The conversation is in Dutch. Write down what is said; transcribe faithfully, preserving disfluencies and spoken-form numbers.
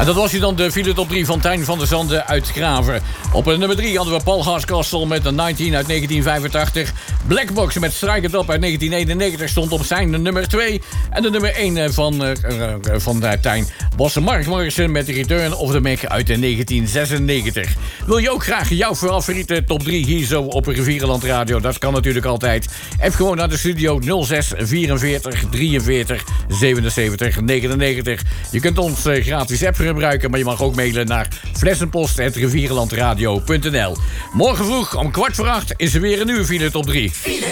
En dat was hij dan, de file top drie van Tijn van der Zanden uit Graven. Op nummer drie hadden we Paul Hardcastle met een negentien uit negentien vijfentachtig. Blackbox met Strike It Up uit negentien eenennegentig stond op zijn nummer twee. En de nummer één van, uh, uh, van uh, Tijn was Mark Morrison met Return of the Mac uit negentien zesennegentig. Wil je ook graag jouw favoriete top drie hier zo op Rivierenland Radio? Dat kan natuurlijk altijd. App gewoon naar de studio nul zes vierenveertig drieënveertig zevenenzeventig negenennegentig. Je kunt ons uh, gratis app gebruiken, maar je mag ook mailen naar flessenpost apenstaartje rivierenlandradio punt n l. Morgen vroeg om kwart voor acht is er weer een nieuwe file top drie.